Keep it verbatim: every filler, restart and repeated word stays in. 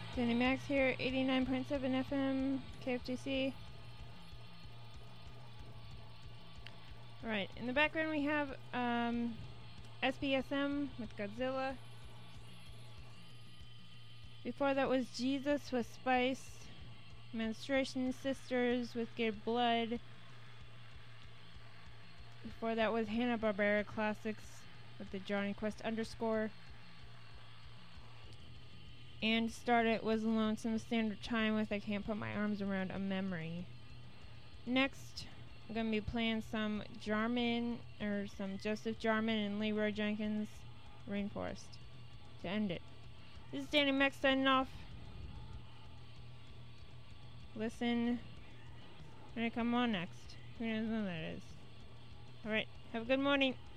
Danny Max here, eighty-nine point seven F M, K F G C. Alright, in the background we have um, S B S M with Godzilla. Before that was Jesus with Spice. Menstruation Sisters with Give Blood. Before that was Hanna-Barbera Classics with the Johnny Quest underscore. And started was Lonesome Standard Time with I Can't Put My Arms Around a Memory. Next, I'm going to be playing some Jarman, or some Joseph Jarman and Leroy Jenkins, Rainforest, to end it. This is Danny Max signing off. Listen when I come on next. Who knows when that is. Alright, have a good morning.